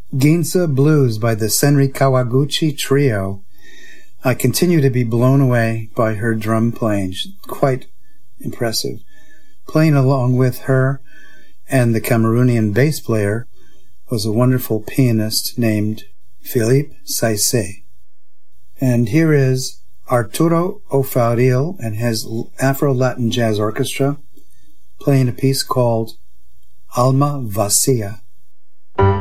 Ginza Blues by the Senri Kawaguchi Trio. I continue to be blown away by her drum playing. She's quite impressive. Playing along with her and the Cameroonian bass player was a wonderful pianist named Philippe Saissé. And here is Arturo O'Farrill and his Afro-Latin Jazz Orchestra playing a piece called Alma Vacía.